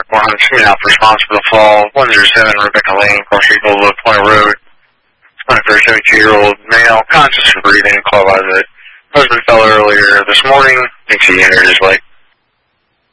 100 out for response for the fall. 107 Rebecca Lane, Cross Street Boulevard, Point Road. 72-year-old male, conscious and breathing, called by the husband fell earlier this morning. Thinks he entered his wife